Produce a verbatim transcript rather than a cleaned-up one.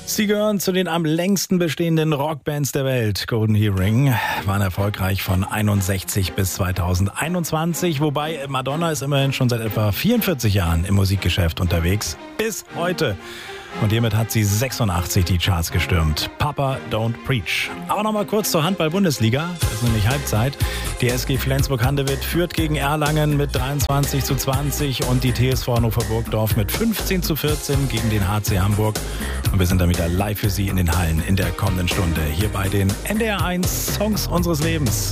Sie gehören zu den am längsten bestehenden Rockbands der Welt. Golden Earring waren erfolgreich von einundsechzig bis zweitausendeinundzwanzig, wobei Madonna ist immerhin schon seit etwa vierundvierzig Jahren im Musikgeschäft unterwegs. Bis heute. Und hiermit hat sie sechsundachtzig die Charts gestürmt. Papa Don't Preach. Aber nochmal kurz zur Handball-Bundesliga. Das ist nämlich Halbzeit. Die S G Flensburg-Handewitt führt gegen Erlangen mit dreiundzwanzig zu zwanzig und die T S V Hannover Burgdorf mit fünfzehn zu vierzehn gegen den H C Hamburg. Und wir sind dann wieder live für Sie in den Hallen in der kommenden Stunde. Hier bei den N D R eins Songs unseres Lebens.